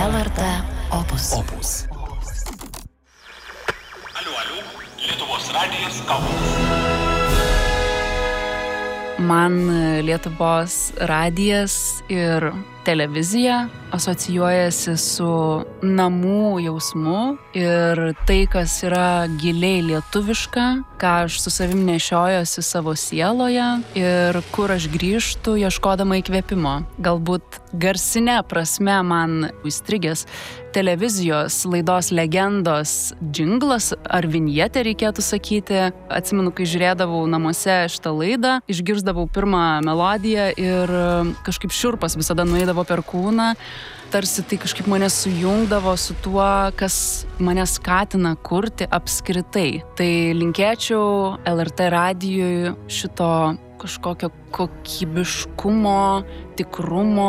LRT Opus. Aliu, Lietuvos radijas Kaunas. Man Lietuvos radijas ir televizija asocijuojasi su namų jausmu ir tai, kas yra giliai lietuviška, ką aš su savim nešiojuosi savo sieloje ir kur aš grįžtu ieškodama įkvėpimo. Galbūt garsinė prasme man įstrigęs televizijos laidos Legendos džinglas ar vinjetė reikėtų sakyti. Atsimenu, kai žiūrėdavau namuose šitą laidą, išgirsdavau pirmą melodiją ir kažkaip šiurpas visada nueidavo per kūną. Tarsi tai kažkaip mane sujungdavo su tuo, kas mane skatina kurti apskritai. Tai linkėčiau LRT radijui šito kažkokio kokybiškumo, tikrumo